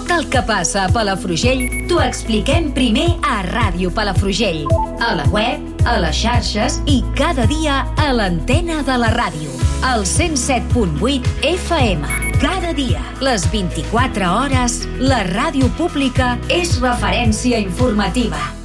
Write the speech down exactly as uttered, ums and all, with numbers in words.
Tot el que passa a Palafrugell t'ho expliquem primer a Ràdio Palafrugell, a la web, a les xarxes i cada dia a l'antena de la ràdio. Al cent set punt vuit F M. Cada dia, les vint-i-quatre hores, la ràdio pública és referència informativa.